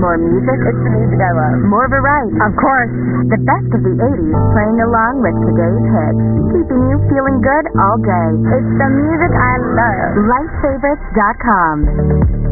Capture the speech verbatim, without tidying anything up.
More music? It's the music I love. More variety? Of course. The best of the eighties playing along with today's hits, keeping you feeling good all day. It's the music I love. life favorites dot com